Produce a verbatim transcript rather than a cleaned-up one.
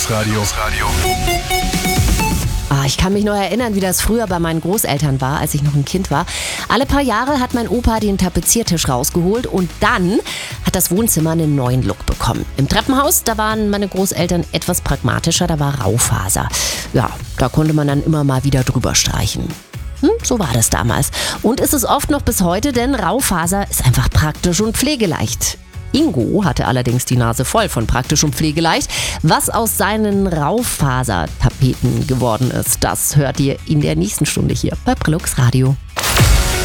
Präluxradio. Ah, ich kann mich noch erinnern, wie das früher bei meinen Großeltern war, als ich noch ein Kind war. Alle paar Jahre hat mein Opa den Tapeziertisch rausgeholt und dann hat das Wohnzimmer einen neuen Look bekommen. Im Treppenhaus, da waren meine Großeltern etwas pragmatischer, da war Raufaser. Ja, da konnte man dann immer mal wieder drüber streichen. Hm, so war das damals. Und ist es oft noch bis heute, denn Raufaser ist einfach praktisch und pflegeleicht. Ingo hatte allerdings die Nase voll von praktisch und pflegeleicht. Was aus seinen Raufasertapeten geworden ist, das hört ihr in der nächsten Stunde hier bei Präluxradio.